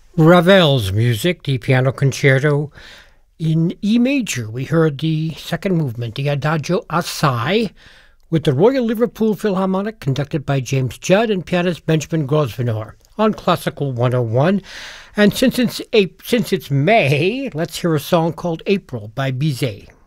Ravel's music, the piano concerto in E major. We heard the second movement, the Adagio Assai, with the Royal Liverpool Philharmonic, conducted by James Judd and pianist Benjamin Grosvenor on Classical 101. And since it's May, let's hear a song called April by Bizet.